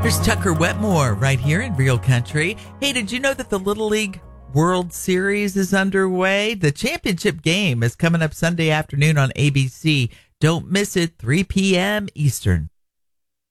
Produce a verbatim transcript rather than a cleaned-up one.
Here's Tucker Wetmore right here in Real Country. Hey, did you know that the Little League World Series is underway? The championship game is coming up Sunday afternoon on A B C. Don't miss it, three p.m. Eastern.